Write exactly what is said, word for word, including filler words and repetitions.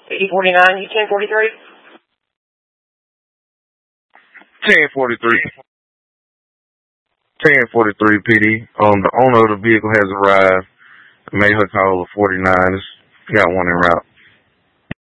eighty forty-nine, U ten forty-three? ten forty-three. ten forty-three, P D. Um, the owner of the vehicle has arrived. Made her call a forty-nine. Got one en route.